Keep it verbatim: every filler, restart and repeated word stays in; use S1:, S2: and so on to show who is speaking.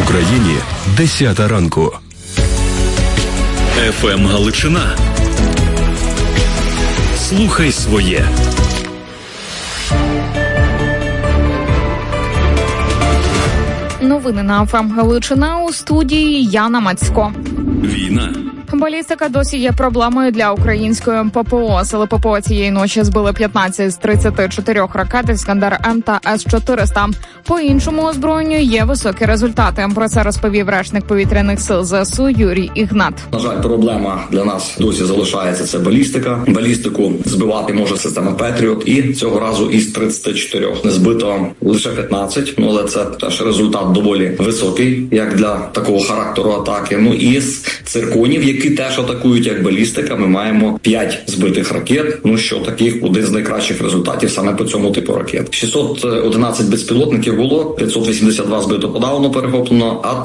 S1: Україні десята ранку.
S2: еф ем Галичина. Слухай своє.
S3: Новини на еф ем Галичина, у студії Яна Мацько.
S2: Війна.
S3: Балістика досі є проблемою для української ем пе пе о. Сили пе пе о цієї ночі збили п'ятнадцять з тридцяти чотирьох ракет «Іскандер-М» та С чотириста. По іншому озброєнню є високі результати. Про це розповів речник повітряних сил зе ес у Юрій Ігнат.
S4: На жаль, проблема для нас досі залишається – це балістика. Балістику збивати може система Петріот, і цього разу із тридцяти чотирьох не збито лише п'ятнадцять, ну але це теж результат доволі високий, як для такого характеру атаки. Ну і з цирконів, які теж атакують як балістика, ми маємо п'ять збитих ракет, ну що таких один з найкращих результатів саме по цьому типу ракет. шістсот одинадцять безпілотників було, п'ятсот вісімдесят два збито по дауну перехоплено, а